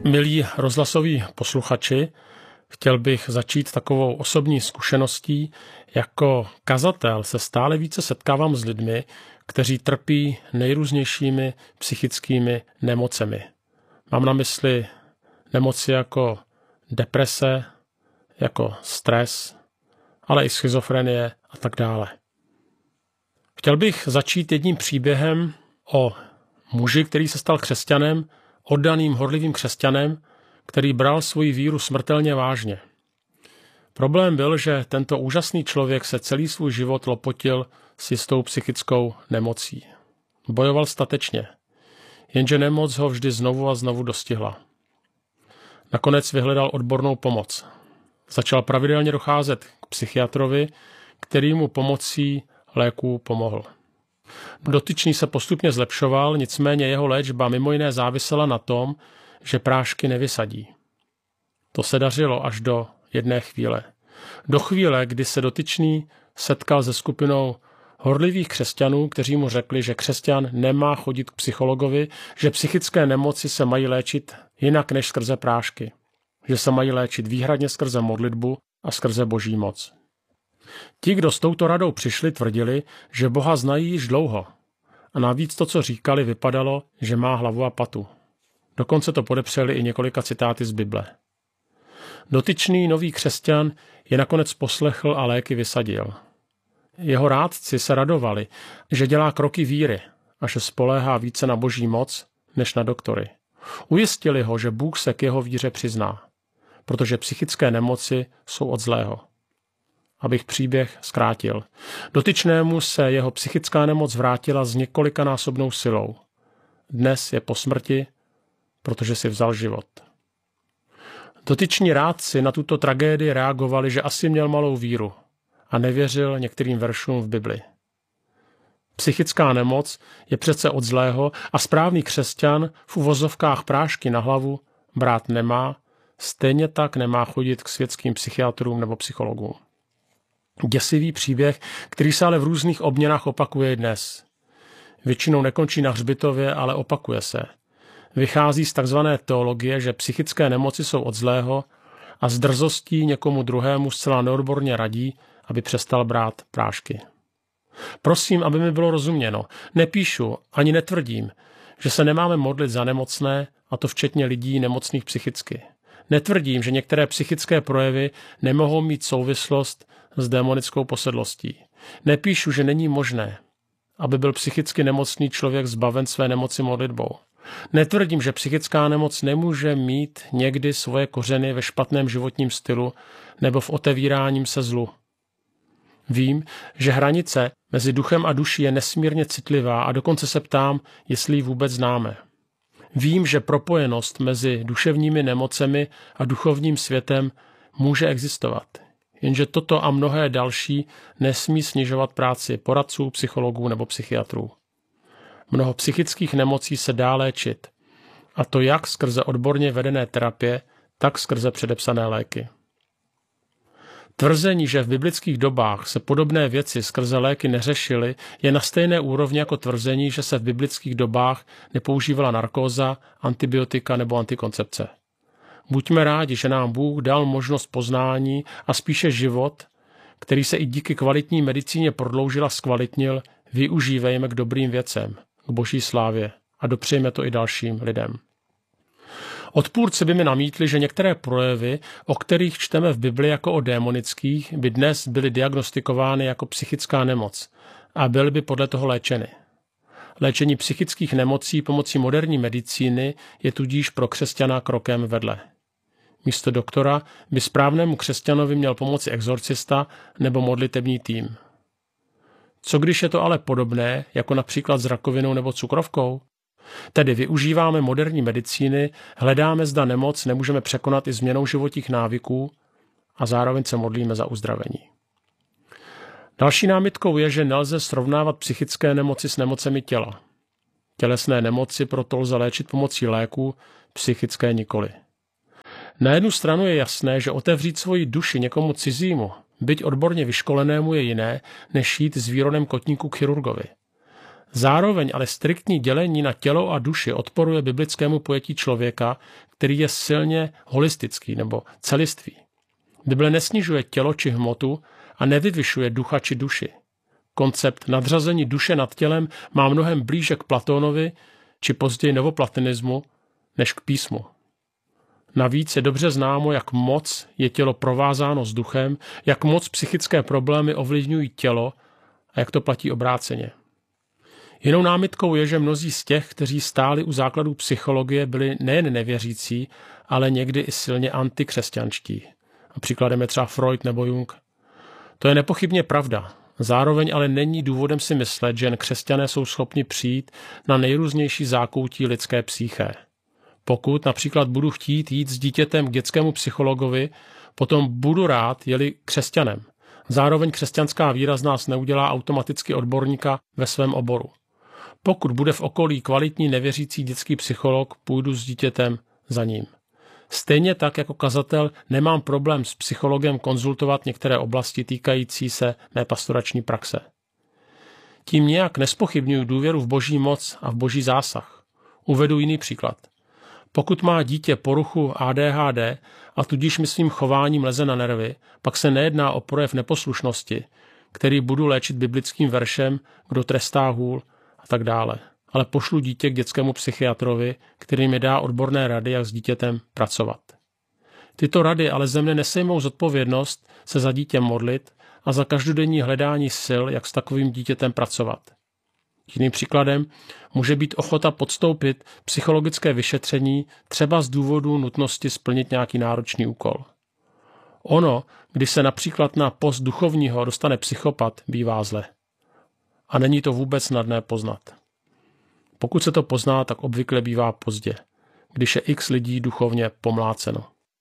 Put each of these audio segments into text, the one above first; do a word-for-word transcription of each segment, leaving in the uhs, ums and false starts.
Milí rozhlasoví posluchači, chtěl bych začít takovou osobní zkušeností. Jako kazatel se stále více setkávám s lidmi, kteří trpí nejrůznějšími psychickými nemocemi. Mám na mysli nemoci jako deprese, jako stres, ale i schizofrenie a tak dále. Chtěl bych začít jedním příběhem o muži, který se stal křesťanem, oddaným horlivým křesťanem, který bral svoji víru smrtelně vážně. Problém byl, že tento úžasný člověk se celý svůj život lopotil s jistou psychickou nemocí. Bojoval statečně, jenže nemoc ho vždy znovu a znovu dostihla. Nakonec vyhledal odbornou pomoc. Začal pravidelně docházet k psychiatrovi, který mu pomocí léků pomohl. Dotyčný se postupně zlepšoval, nicméně jeho léčba mimo jiné závisela na tom, že prášky nevysadí. To se dařilo až do jedné chvíle. Do chvíle, kdy se dotyčný setkal se skupinou horlivých křesťanů, kteří mu řekli, že křesťan nemá chodit k psychologovi, že psychické nemoci se mají léčit jinak než skrze prášky, že se mají léčit výhradně skrze modlitbu a skrze boží moc. Ti, kdo s touto radou přišli, tvrdili, že Boha znají již dlouho. A navíc to, co říkali, vypadalo, že má hlavu a patu. Dokonce to podepřeli i několika citáty z Bible. Dotyčný nový křesťan je nakonec poslechl a léky vysadil. Jeho rádci se radovali, že dělá kroky víry a že spoléhá více na boží moc, než na doktory. Ujistili ho, že Bůh se k jeho víře přizná, protože psychické nemoci jsou od zlého. Abych příběh zkrátil. Dotyčnému se jeho psychická nemoc vrátila s několikanásobnou silou. Dnes je po smrti, protože si vzal život. Dotyční rádci na tuto tragédii reagovali, že asi měl malou víru a nevěřil některým veršům v Bibli. Psychická nemoc je přece od zlého a správný křesťan v uvozovkách prášky na hlavu brát nemá, stejně tak nemá chodit k světským psychiatrům nebo psychologům. Děsivý příběh, který se ale v různých obměnách opakuje i dnes. Většinou nekončí na hřbitově, ale opakuje se. Vychází z takzvané teologie, že psychické nemoci jsou od zlého a s drzostí někomu druhému zcela neodborně radí, aby přestal brát prášky. Prosím, aby mi bylo rozuměno, nepíšu ani netvrdím, že se nemáme modlit za nemocné, a to včetně lidí nemocných psychicky. Netvrdím, že některé psychické projevy nemohou mít souvislost s démonickou posedlostí. Nepíšu, že není možné, aby byl psychicky nemocný člověk zbaven své nemoci modlitbou. Netvrdím, že psychická nemoc nemůže mít někdy svoje kořeny ve špatném životním stylu nebo v otevíráním se zlu. Vím, že hranice mezi duchem a duší je nesmírně citlivá a dokonce se ptám, jestli ji vůbec známe. Vím, že propojenost mezi duševními nemocemi a duchovním světem může existovat. Jenže toto a mnohé další nesmí snižovat práci poradců, psychologů nebo psychiatrů. Mnoho psychických nemocí se dá léčit, a to jak skrze odborně vedené terapie, tak skrze předepsané léky. Tvrzení, že v biblických dobách se podobné věci skrze léky neřešily, je na stejné úrovni jako tvrzení, že se v biblických dobách nepoužívala narkóza, antibiotika nebo antikoncepce. Buďme rádi, že nám Bůh dal možnost poznání a spíše život, který se i díky kvalitní medicíně prodloužil a zkvalitnil, využívejme k dobrým věcem, k boží slávě a dopřejme to i dalším lidem. Odpůrci by mi namítli, že některé projevy, o kterých čteme v Bibli jako o démonických, by dnes byly diagnostikovány jako psychická nemoc a byly by podle toho léčeny. Léčení psychických nemocí pomocí moderní medicíny je tudíž pro křesťana krokem vedle. Místo doktora by správnému křesťanovi měl pomoci exorcista nebo modlitební tým. Co když je to ale podobné, jako například s rakovinou nebo cukrovkou? Tedy využíváme moderní medicíny, hledáme, zda nemoc nemůžeme překonat i změnou životních návyků a zároveň se modlíme za uzdravení. Další námitkou je, že nelze srovnávat psychické nemoci s nemocemi těla. Tělesné nemoci proto lze léčit pomocí léků, psychické nikoli. Na jednu stranu je jasné, že otevřít svoji duši někomu cizímu, byť odborně vyškolenému, je jiné, než jít s výronem kotníku k chirurgovi. Zároveň ale striktní dělení na tělo a duši odporuje biblickému pojetí člověka, který je silně holistický nebo celistvý. Bible nesnižuje tělo či hmotu a nevyvyšuje ducha či duši. Koncept nadřazení duše nad tělem má mnohem blíže k Platónovi či později novoplatonismu než k písmu. Navíc je dobře známo, jak moc je tělo provázáno s duchem, jak moc psychické problémy ovlivňují tělo a jak to platí obráceně. Jinou námitkou je, že mnozí z těch, kteří stáli u základů psychologie, byli nejen nevěřící, ale někdy i silně antikřesťanští. A příkladem je třeba Freud nebo Jung. To je nepochybně pravda. Zároveň ale není důvodem si myslet, že jen křesťané jsou schopni přijít na nejrůznější zákoutí lidské psyché. Pokud například budu chtít jít s dítětem k dětskému psychologovi, potom budu rád, je-li křesťanem. Zároveň křesťanská víra z nás neudělá automaticky odborníka ve svém oboru. Pokud bude v okolí kvalitní nevěřící dětský psycholog, půjdu s dítětem za ním. Stejně tak jako kazatel nemám problém s psychologem konzultovat některé oblasti týkající se mé pastorační praxe. Tím nějak nespochybňuji důvěru v boží moc a v boží zásah. Uvedu jiný příklad. Pokud má dítě poruchu A D H D a tudíž mi svým chováním leze na nervy, pak se nejedná o projev neposlušnosti, který budu léčit biblickým veršem, kdo trestá hůl a tak dále. Ale pošlu dítě k dětskému psychiatrovi, který mi dá odborné rady, jak s dítětem pracovat. Tyto rady ale ze mne nesejmou zodpovědnost se za dítě modlit a za každodenní hledání sil, jak s takovým dítětem pracovat. Jiným příkladem může být ochota podstoupit psychologické vyšetření třeba z důvodu nutnosti splnit nějaký náročný úkol. Ono, když se například na post duchovního dostane psychopat, bývá zle. A není to vůbec snadné poznat. Pokud se to pozná, tak obvykle bývá pozdě, když je x lidí duchovně pomláceno.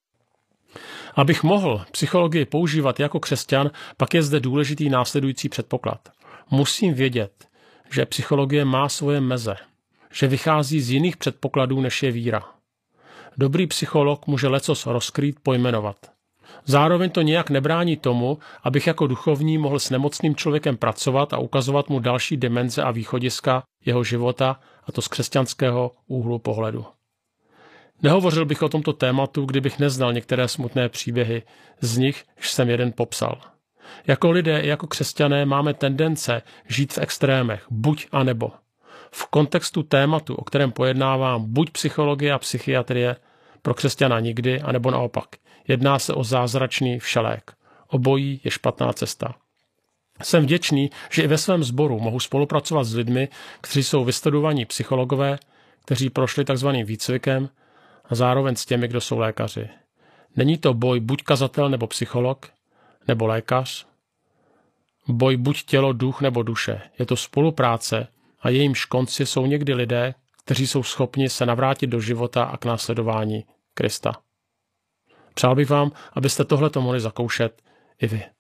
Abych mohl psychologii používat jako křesťan, pak je zde důležitý následující předpoklad. Musím vědět, že psychologie má svoje meze, že vychází z jiných předpokladů, než je víra. Dobrý psycholog může lecos rozkrýt, pojmenovat. Zároveň to nějak nebrání tomu, abych jako duchovní mohl s nemocným člověkem pracovat a ukazovat mu další dimenze a východiska jeho života, a to z křesťanského úhlu pohledu. Nehovořil bych o tomto tématu, kdybych neznal některé smutné příběhy, z nich jsem jeden popsal. Jako lidé i jako křesťané máme tendence žít v extrémech, buď a nebo. V kontextu tématu, o kterém pojednávám, buď psychologie a psychiatrie, pro křesťana nikdy, anebo naopak. Jedná se o zázračný všelék. Obojí je špatná cesta. Jsem vděčný, že i ve svém sboru mohu spolupracovat s lidmi, kteří jsou vystudovaní psychologové, kteří prošli takzvaným výcvikem a zároveň s těmi, kdo jsou lékaři. Není to boj buď kazatel nebo psycholog, nebo lékař. Boj buď tělo, duch nebo duše. Je to spolupráce a jejímž konci jsou někdy lidé, kteří jsou schopni se navrátit do života a k následování Krista. Přál bych vám, abyste tohleto mohli zakoušet i vy.